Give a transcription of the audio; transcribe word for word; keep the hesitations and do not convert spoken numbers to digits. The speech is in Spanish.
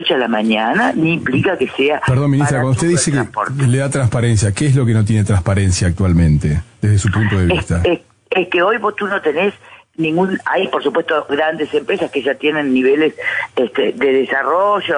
noche a la mañana, ni implica que sea... Perdón, ministra, cuando usted dice que le da transparencia, ¿qué es lo que no tiene transparencia actualmente, desde su punto de vista? Es, es, es que hoy vos tú no tenés ningún... Hay, por supuesto, grandes empresas que ya tienen niveles este, de desarrollo,